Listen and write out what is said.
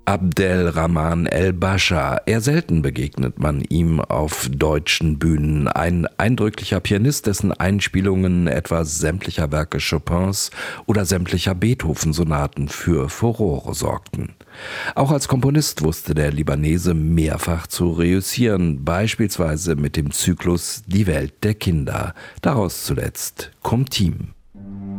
Abdelrahman El-Bascha. Eher selten begegnet man ihm auf deutschen Bühnen. Ein eindrücklicher Pianist, dessen Einspielungen etwa sämtlicher Werke Chopins oder sämtlicher Beethoven-Sonaten für Furore sorgten. Auch als Komponist wusste der Libanese mehrfach zu reüssieren, beispielsweise mit dem Zyklus Die Welt der Kinder. Daraus zuletzt Cum Tim.